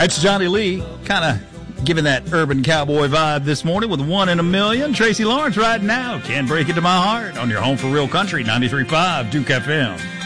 That's Johnny Lee, kind of giving that urban cowboy vibe this morning with 1 in a Million. Tracy Lawrence right now, Can't Break It to My Heart on your home for real country, 93.5 Duke FM.